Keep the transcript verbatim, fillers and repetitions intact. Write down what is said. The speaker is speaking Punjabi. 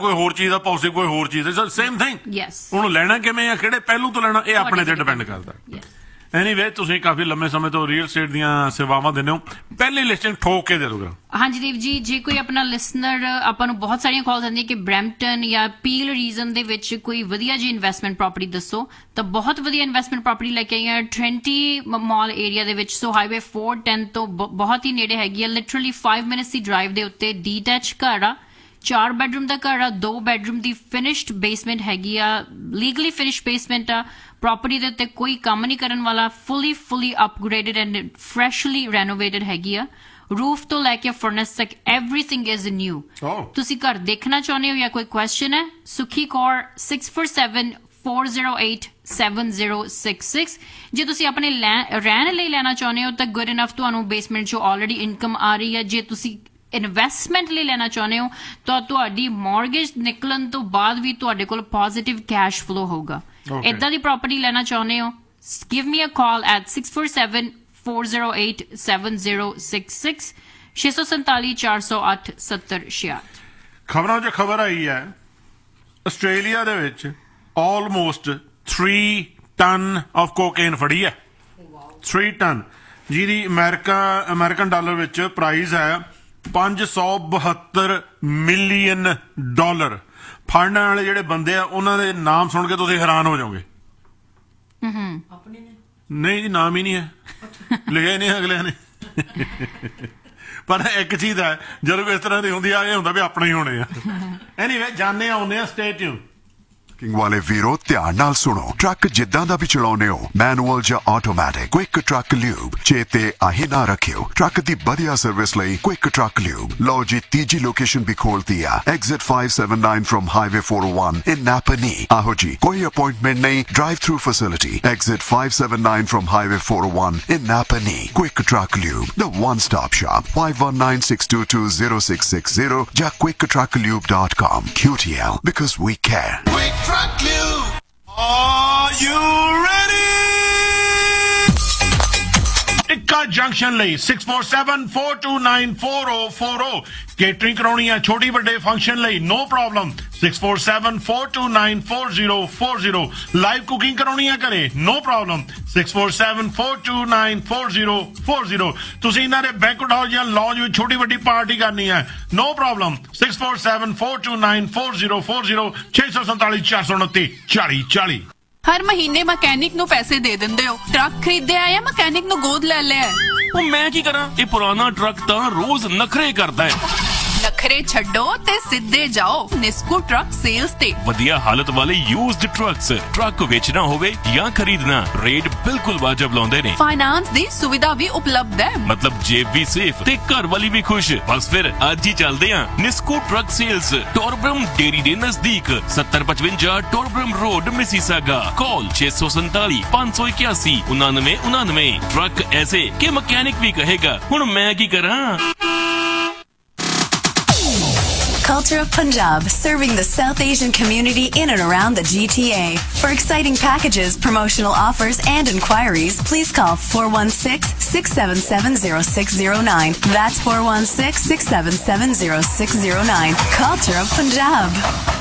ਕੋਈ ਹੋਰ ਚੀਜ਼ ਦਾ ਪਾਲਿਸੀ ਕੋਈ ਹੋਰ ਚੀਜ਼ ਦਾ ਸੇਮ ਥਿੰਗ ਉਹਨੂੰ ਲੈਣਾ ਕਿਵੇਂ ਆ ਕਿਹੜੇ ਪਹਿਲੂ ਤੋਂ ਲੈਣਾ ਇਹ ਆਪਣੇ ਤੇ ਡਿਪੈਂਡ ਕਰਦਾ ਐਨੀਵੇ ਤੁਸੀਂ ਕਾਫੀ ਲੰਮੇ ਸਮੇਂ ਤੋਂ ਰੀਅਲ ਸਟੇਟ ਦੀਆਂ ਸੇਵਾਵਾਂ ਦਿੰਦੇ ਹੋ ਪਹਿਲੀ ਲਿਸਟਿੰਗ ਠੋਕ ਕੇ ਦੇ ਦੋਗੇ ਹਾਂਜੀ ਦੇਵ ਜੀ ਜੇ ਕੋਈ ਆਪਣਾ ਲਿਸਨਰ ਆਪਾਂ ਨੂੰ ਬਹੁਤ ਸਾਰੀਆਂ ਕਾਲਸ ਆਉਂਦੀਆਂ ਕਿ ਬਰੈਂਪਟਨ ਜਾਂ ਪੀਲ ਰੀਜਨ ਦੇ ਵਿੱਚ ਕੋਈ ਵਧੀਆ ਜੀ ਇਨਵੈਸਟਮੈਂਟ ਪ੍ਰੋਪਰਟੀ ਦੱਸੋ ਤਾਂ ਬਹੁਤ ਵਧੀਆ ਇਨਵੈਸਟਮੈਂਟ ਪ੍ਰੋਪਰਟੀ ਲੈ ਕੇ ਆਈ ਹਾਂ ਟ੍ਰੈਂਟੀ ਮਾਲ ਏਰੀਆ ਦੇ ਵਿੱਚ ਸੋ ਹਾਈਵੇ four ten ਤੋਂ ਬਹੁਤ ਹੀ ਨੇੜੇ ਹੈਗੀ ਆ ਲਿਟਰਲੀ five ਮਿੰਟਸ ਦੀ ਡਰਾਈਵ ਦੇ ਉੱਤੇ ਡੀਟੈਚ ਘਰ ਆ ਚਾਰ ਬੈਡਰੂਮ ਦਾ ਘਰ ਆ ਦੋ ਬੈਡਰੂਮ ਦੀ ਫਿਨਿਸ਼ਡ ਬੇਸਮੈਂਟ ਹੈਗੀ ਆ ਲੀਗਲੀ ਫਿਨਿਸ਼ਡ ਬੇਸਮੈਂਟ ਆ ਪ੍ਰੋਪਰਟੀ ਦੇ ਉੱਤੇ ਕੋਈ ਕੰਮ ਨਹੀਂ ਕਰਨ ਵਾਲਾ ਫੁੱਲੀ ਫੁੱਲੀ ਅਪਗ੍ਰੇਡਡ ਐਂਡ ਫਰੈਸ਼ਲੀ ਰੈਨੋਵੇਟਡ ਹੈਗੀ ਆ ਰੂਫ ਤੋਂ ਲੈ ਕੇ ਫਰਨੈਸ ਤੱਕ ਐਵਰੀਥਿੰਗ ਇਜ਼ ਨਿਊ ਤੁਸੀਂ ਘਰ ਦੇਖਣਾ ਚਾਹੁੰਦੇ ਹੋ ਜਾਂ ਕੋਈ ਕੁਐਸਚਨ ਹੈ ਸੁਖੀ Kaur six four seven four zero eight seven zero six six ਜੇ ਤੁਸੀਂ ਆਪਣੇ ਰਹਿਣ ਲਈ ਲੈਣਾ ਚਾਹੁੰਦੇ ਹੋ ਤਾਂ ਗੁੱਡ ਇਨਫ ਤੁਹਾਨੂੰ ਬੇਸਮੈਂਟ ਚੋਂ ਆਲਰੇਡੀ ਇਨਕਮ ਆ ਰਹੀ ਹੈ ਜੇ ਤੁਸੀਂ ਇਨਵੈਸਟਮੈਂਟ ਲਈ ਲੈਣਾ ਚਾਹੁੰਦੇ ਹੋ ਤਾਂ ਤੁਹਾਡੀ ਮੌਰਗੇਜ ਨਿਕਲਣ ਤੋਂ ਬਾਅਦ ਵੀ ਤੁਹਾਡੇ ਕੋਲ ਪੋਜ਼ਿਟਿਵ ਕੈਸ਼ ਫਲੋ ਹੋਊਗਾ ਏਦਾਂ ਦੀ ਪ੍ਰਾਪਰਟੀ ਲੈਣਾ ਚਾਹੁੰਦੇ ਹੋ give me a call at six four seven four zero eight seven zero six six ਛੇ ਸੌ ਸੰਤਾਲੀ ਚਾਰ ਸੌ ਅੱਠ ਸੱਤਰ ਛਿਆਹਠ ਖਬਰਾਂ 'ਚ ਖਬਰ ਆਈ ਹੈ ਆਸਟ੍ਰੇਲੀਆ ਦੇ ਵਿੱਚ almost three ton of cocaine ਫੜੀ ਹੈ three ਟਨ ਜਿਹਦੀ ਅਮਰੀਕਾ ਅਮਰੀਕਨ ਡਾਲਰ ਵਿੱਚ ਪ੍ਰਾਈਸ ਹੈ ਪੰਜ ਸੌ ਬਹੱਤਰ ਮਿਲੀਅਨ ਡਾਲਰ ਫੜਨ ਵਾਲੇ ਜਿਹੜੇ ਬੰਦੇ ਆ ਉਹਨਾਂ ਦੇ ਨਾਮ ਸੁਣ ਕੇ ਤੁਸੀਂ ਹੈਰਾਨ ਹੋ ਜਾਓਗੇ ਨਹੀਂ ਜੀ ਨਾਮ ਹੀ ਨਹੀਂ ਹੈ ਲਿਖਿਆ ਨਹੀਂ ਅਗਲਿਆਂ ਨੇ ਪਰ ਇੱਕ ਚੀਜ਼ ਹੈ ਜਦੋਂ ਇਸ ਤਰ੍ਹਾਂ ਦੀ ਹੁੰਦੀ ਆ ਇਹ ਹੁੰਦਾ ਵੀ ਆਪਣੇ ਹੀ ਹੋਣੇ ਆ ਐਨੀਵੇ ਜਾਣੇ ਆਉਂਦੇ ਆ ਸਟੇ ਟਿਊਨ ਵਾਲੇ ਵੀਰੋ ਧਿਆਨ ਨਾਲ ਸੁਣੋ ਟਰੱਕ ਜਿੱਦਾਂ ਦਾ ਵੀ ਚਲਾਉਨੇ ਹੋ ਮੈਨੂਅਲ ਜਾਂ ਆਟੋਮੈਟਿਕ ਕੁਇਕ ਟਰੱਕ ਲਿਊਬ ਚੇਤੇ ਆਹੀ ਨਾ ਰੱਖਿਓ ਟਰੱਕ ਦੀ ਵਧੀਆ ਸਰਵਿਸ ਲਈ ਕੁਇਕ ਟਰੱਕ ਲਿਊਬ ਲਓ ਜੀ ਤੀਜੀ ਲੋਕੇਸ਼ਨ ਵੀ ਖੋਲਤੀ ਆ exit five seven nine from highway four oh one in Napa Knee ਆਹੋ ਜੀ ਕੋਈ ਅਪਾਇੰਟਮੈਂਟ ਨਹੀਂ drive through facility exit five seven nine from highway four oh one in Napa Knee quick truck lube the one stop shop five one nine six two two zero six six zero ਜਾਂ quick truck lube dot com Q T L because we care Quick Truck Lube. Are you ready? Tikka junction ਲਈ six four seven four two nine four oh four oh catering ਕਰਾਉਣੀ ਹੈ ਛੋਟੀ ਵੱਡੇ ਫੰਕਸ਼ਨ ਲਈ no problem six four seven four two nine four zero four zero live cooking ਕਰਾਉਣੀ ਹੈ ਘਰੇ no problem six four seven four two nine four zero four zero ਤੁਸੀਂ ਇਹਨਾਂ ਦੇ ਬੈਂਕਟ ਹਾਲ ਜਾਂ ਲੌਂਜ ਵਿੱਚ ਛੋਟੀ ਵੱਡੀ ਪਾਰਟੀ ਕਰਨੀ ਹੈ no problem six four seven four two nine four zero four zero ਛੇ ਸੌ ਸੰਤਾਲੀ ਚਾਰ ਸੌ ਉਨੱਤੀ ਚਾਲੀ ਚਾਲੀ ਹਰ ਮਹੀਨੇ ਮਕੈਨਿਕ ਨੂੰ ਪੈਸੇ ਦੇ ਦਿੰਦੇ ਹੋ ਟਰੱਕ ਖਰੀਦਿਆ ਜਾਂ ਮਕੈਨਿਕ ਨੂੰ ਗੋਦ ਲੈ ਲਿਆ ਉਹ ਮੈਂ ਕੀ ਕਰਾਂ ਇਹ ਪੁਰਾਣਾ ਟਰੱਕ ਤਾਂ ਰੋਜ਼ ਨਖਰੇ ਕਰਦਾ ਹੈ ਨਖਰੇ ਛੱਡੋ ਤੇ ਸਿੱਧੇ ਜਾਓ ਨਿਸਕੋ ਟਰੱਕ ਸੇਲਸ ਤੇ ਵਧੀਆ ਹਾਲਤ ਵਾਲੇ ਯੂਜ਼ਡ ਟਰੱਕਸ ਟਰੱਕ ਵੇਚਣਾ ਹੋਵੇ ਜਾਂ ਖਰੀਦਣਾ ਰੇਟ ਬਿਲਕੁਲ ਵਾਜਬ ਲਾਉਂਦੇ ਨੇ ਫਾਈਨਾਂਸ ਦੀ ਸੁਵਿਧਾ ਵੀ ਉਪਲਬਧ ਹੈ ਮਤਲਬ ਜੇਬ ਵੀ ਸੇਫ ਤੇ ਘਰ ਵਾਲੀ ਵੀ ਖੁਸ਼ ਬਸ ਫਿਰ ਅੱਜ ਹੀ ਚੱਲਦੇ ਆਂ ਨਿਸਕੋ ਟਰੱਕ ਸੇਲਸ ਟੋਰਬਰਮ ਡੇਰੀ ਦੇ ਨਜ਼ਦੀਕ seven fifty-five ਟੋਰਬਰਮ ਰੋਡ ਮਿਸੀਸਾਗਾ ਕਾਲ six four seven five one eight one nine nine nine truck ਐਸੇ ਕਿ ਮਕੈਨਿਕ ਵੀ ਕਹੇਗਾ ਹੁਣ ਮੈਂ ਕੀ ਕਰਾਂ Culture of Punjab, serving the South Asian community in and around the G T A. For exciting packages, promotional offers, and inquiries, please call four one six, six seven seven, zero six zero nine. That's four one six, six seven seven, zero six zero nine. Culture of Punjab.